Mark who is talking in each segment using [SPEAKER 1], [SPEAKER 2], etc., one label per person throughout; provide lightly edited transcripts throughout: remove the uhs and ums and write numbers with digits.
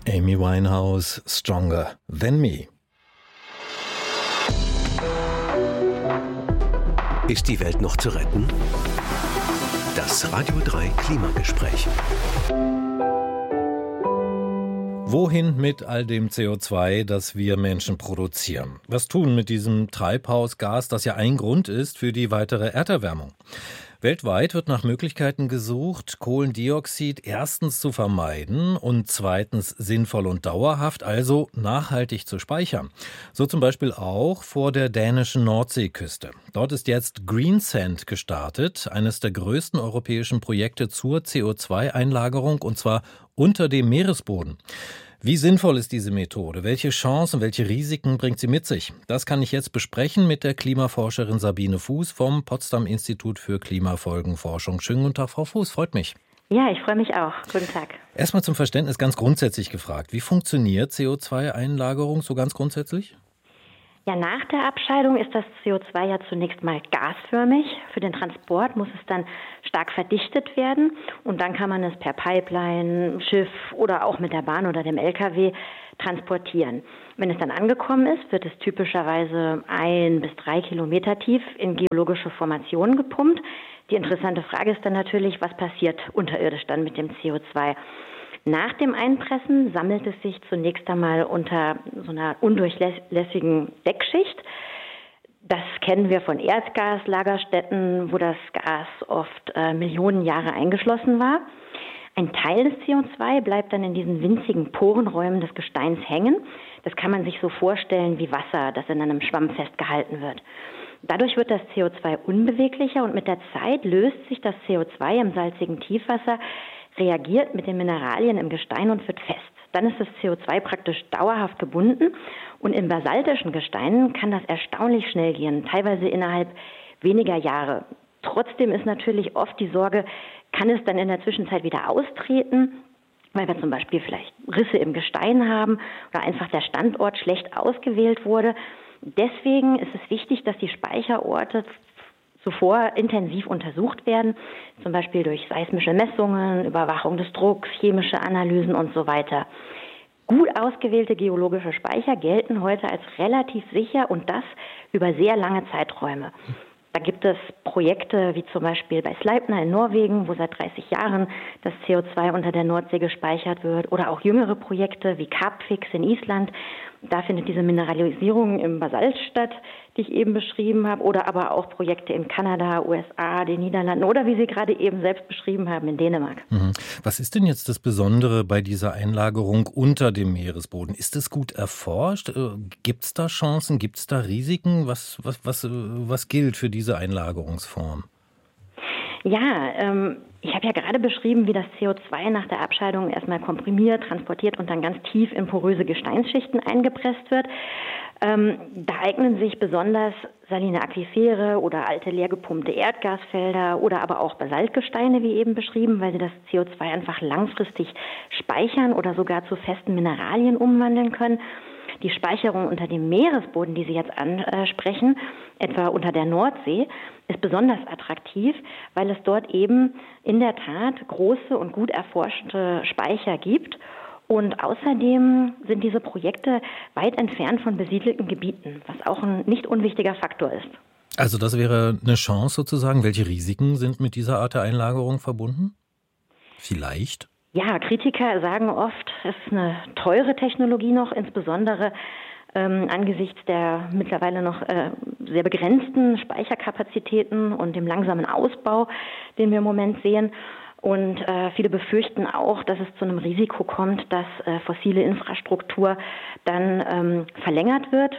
[SPEAKER 1] Amy Winehouse, Stronger Than Me.
[SPEAKER 2] Ist die Welt noch zu retten? Das Radio 3 Klimagespräch.
[SPEAKER 1] Wohin mit all dem CO2, das wir Menschen produzieren? Was tun mit diesem Treibhausgas, das ja ein Grund ist für die weitere Erderwärmung? Weltweit wird nach Möglichkeiten gesucht, Kohlendioxid erstens zu vermeiden und zweitens sinnvoll und dauerhaft, also nachhaltig zu speichern. So zum Beispiel auch vor der dänischen Nordseeküste. Dort ist jetzt Greensand gestartet, eines der größten europäischen Projekte zur CO2-Einlagerung, und zwar unter dem Meeresboden. Wie sinnvoll ist diese Methode? Welche Chancen, welche Risiken bringt sie mit sich? Das kann ich jetzt besprechen mit der Klimaforscherin Sabine Fuß vom Potsdam Institut für Klimafolgenforschung. Schönen guten Tag, Frau Fuß, freut mich.
[SPEAKER 3] Ja, ich freue mich auch. Guten Tag.
[SPEAKER 1] Erstmal zum Verständnis ganz grundsätzlich gefragt. Wie funktioniert CO2-Einlagerung so ganz grundsätzlich?
[SPEAKER 3] Ja, nach der Abscheidung ist das CO2 ja zunächst mal gasförmig. Für den Transport muss es dann stark verdichtet werden und dann kann man es per Pipeline, Schiff oder auch mit der Bahn oder dem LKW transportieren. Wenn es dann angekommen ist, wird es typischerweise 1 bis 3 Kilometer tief in geologische Formationen gepumpt. Die interessante Frage ist dann natürlich, was passiert unterirdisch dann mit dem CO2? Nach dem Einpressen sammelt es sich zunächst einmal unter so einer undurchlässigen Deckschicht. Das kennen wir von Erdgaslagerstätten, wo das Gas oft Millionen Jahre eingeschlossen war. Ein Teil des CO2 bleibt dann in diesen winzigen Porenräumen des Gesteins hängen. Das kann man sich so vorstellen wie Wasser, das in einem Schwamm festgehalten wird. Dadurch wird das CO2 unbeweglicher und mit der Zeit löst sich das CO2 im salzigen Tiefwasser, reagiert mit den Mineralien im Gestein und wird fest. Dann ist das CO2 praktisch dauerhaft gebunden und in basaltischen Gesteinen kann das erstaunlich schnell gehen, teilweise innerhalb weniger Jahre. Trotzdem ist natürlich oft die Sorge, kann es dann in der Zwischenzeit wieder austreten, weil wir zum Beispiel vielleicht Risse im Gestein haben oder einfach der Standort schlecht ausgewählt wurde. Deswegen ist es wichtig, dass die Speicherorte zuvor intensiv untersucht werden, zum Beispiel durch seismische Messungen, Überwachung des Drucks, chemische Analysen und so weiter. Gut ausgewählte geologische Speicher gelten heute als relativ sicher und das über sehr lange Zeiträume. Da gibt es Projekte wie zum Beispiel bei Sleipner in Norwegen, wo seit 30 Jahren das CO2 unter der Nordsee gespeichert wird, oder auch jüngere Projekte wie Carbfix in Island. Da findet diese Mineralisierung im Basalt statt, die ich eben beschrieben habe, oder aber auch Projekte in Kanada, USA, den Niederlanden oder wie Sie gerade eben selbst beschrieben haben, in Dänemark.
[SPEAKER 1] Was ist denn jetzt das Besondere bei dieser Einlagerung unter dem Meeresboden? Ist es gut erforscht? Gibt es da Chancen? Gibt es da Risiken? Was gilt für diese Einlagerungsform?
[SPEAKER 3] Ja, ich habe ja gerade beschrieben, wie das CO2 nach der Abscheidung erstmal komprimiert, transportiert und dann ganz tief in poröse Gesteinsschichten eingepresst wird. Da eignen sich besonders saline Aquifere oder alte leer gepumpte Erdgasfelder oder aber auch Basaltgesteine, wie eben beschrieben, weil sie das CO2 einfach langfristig speichern oder sogar zu festen Mineralien umwandeln können. Die Speicherung unter dem Meeresboden, die Sie jetzt ansprechen, etwa unter der Nordsee, ist besonders attraktiv, weil es dort eben in der Tat große und gut erforschte Speicher gibt. Und außerdem sind diese Projekte weit entfernt von besiedelten Gebieten, was auch ein nicht unwichtiger Faktor ist.
[SPEAKER 1] Also das wäre eine Chance sozusagen. Welche Risiken sind mit dieser Art der Einlagerung verbunden? Vielleicht? Ja,
[SPEAKER 3] Kritiker sagen oft, es ist eine teure Technologie noch, insbesondere angesichts der mittlerweile noch sehr begrenzten Speicherkapazitäten und dem langsamen Ausbau, den wir im Moment sehen. Und viele befürchten auch, dass es zu einem Risiko kommt, dass fossile Infrastruktur dann verlängert wird.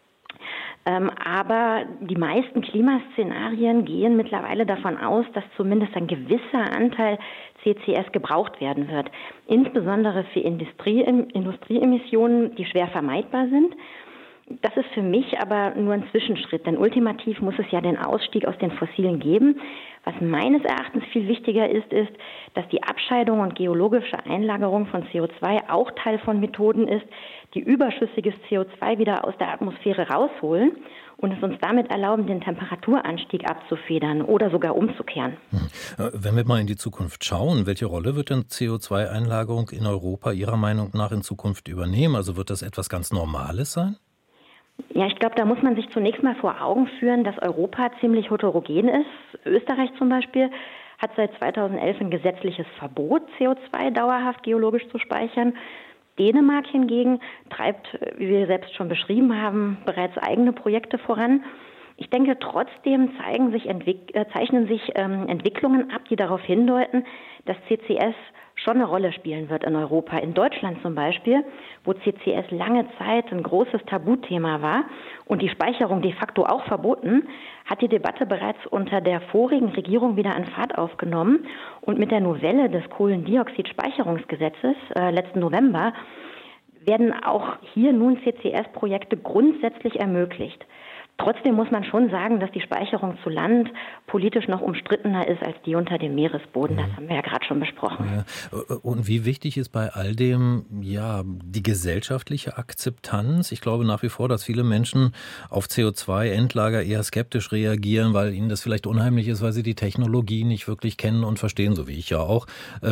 [SPEAKER 3] Aber die meisten Klimaszenarien gehen mittlerweile davon aus, dass zumindest ein gewisser Anteil CCS gebraucht werden wird. Insbesondere für Industrieemissionen, die schwer vermeidbar sind. Das ist für mich aber nur ein Zwischenschritt, denn ultimativ muss es ja den Ausstieg aus den Fossilen geben, Was meines Erachtens viel wichtiger ist, dass die Abscheidung und geologische Einlagerung von CO2 auch Teil von Methoden ist, die überschüssiges CO2 wieder aus der Atmosphäre rausholen und es uns damit erlauben, den Temperaturanstieg abzufedern oder sogar umzukehren.
[SPEAKER 1] Wenn wir mal in die Zukunft schauen, welche Rolle wird denn CO2-Einlagerung in Europa Ihrer Meinung nach in Zukunft übernehmen? Also wird das etwas ganz Normales sein?
[SPEAKER 3] Ja, ich glaube, da muss man sich zunächst mal vor Augen führen, dass Europa ziemlich heterogen ist. Österreich zum Beispiel hat seit 2011 ein gesetzliches Verbot, CO2 dauerhaft geologisch zu speichern. Dänemark hingegen treibt, wie wir selbst schon beschrieben haben, bereits eigene Projekte voran. Ich denke, trotzdem zeichnen sich Entwicklungen ab, die darauf hindeuten, dass CCS schon eine Rolle spielen wird in Europa. In Deutschland zum Beispiel, wo CCS lange Zeit ein großes Tabuthema war und die Speicherung de facto auch verboten, hat die Debatte bereits unter der vorigen Regierung wieder an Fahrt aufgenommen. Und mit der Novelle des Kohlendioxidspeicherungsgesetzes letzten November werden auch hier nun CCS-Projekte grundsätzlich ermöglicht. Trotzdem muss man schon sagen, dass die Speicherung zu Land politisch noch umstrittener ist als die unter dem Meeresboden. Das haben wir ja gerade schon besprochen.
[SPEAKER 1] Ja. Und wie wichtig ist bei all dem die gesellschaftliche Akzeptanz? Ich glaube nach wie vor, dass viele Menschen auf CO2-Endlager eher skeptisch reagieren, weil ihnen das vielleicht unheimlich ist, weil sie die Technologie nicht wirklich kennen und verstehen, so wie ich ja auch.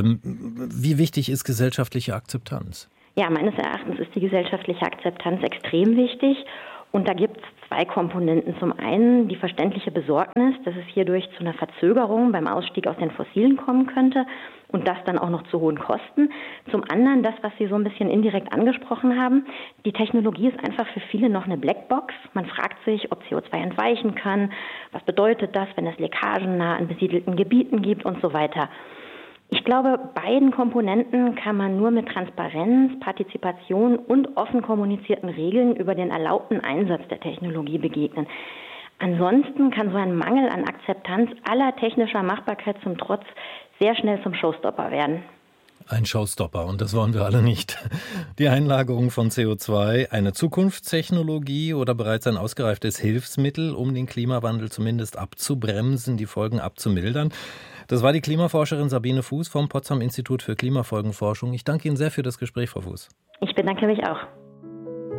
[SPEAKER 1] Wie wichtig ist gesellschaftliche Akzeptanz?
[SPEAKER 3] Ja, meines Erachtens ist die gesellschaftliche Akzeptanz extrem wichtig. Und da gibt es zwei Komponenten. Zum einen die verständliche Besorgnis, dass es hierdurch zu einer Verzögerung beim Ausstieg aus den Fossilen kommen könnte und das dann auch noch zu hohen Kosten. Zum anderen das, was Sie so ein bisschen indirekt angesprochen haben. Die Technologie ist einfach für viele noch eine Blackbox. Man fragt sich, ob CO2 entweichen kann. Was bedeutet das, wenn es Leckagen nah an besiedelten Gebieten gibt und so weiter. Ich glaube, beiden Komponenten kann man nur mit Transparenz, Partizipation und offen kommunizierten Regeln über den erlaubten Einsatz der Technologie begegnen. Ansonsten kann so ein Mangel an Akzeptanz aller technischer Machbarkeit zum Trotz sehr schnell zum Showstopper werden.
[SPEAKER 1] Ein Showstopper, und das wollen wir alle nicht. Die Einlagerung von CO2, eine Zukunftstechnologie oder bereits ein ausgereiftes Hilfsmittel, um den Klimawandel zumindest abzubremsen, die Folgen abzumildern. Das war die Klimaforscherin Sabine Fuß vom Potsdam Institut für Klimafolgenforschung. Ich danke Ihnen sehr für das Gespräch, Frau Fuß.
[SPEAKER 3] Ich bedanke mich auch.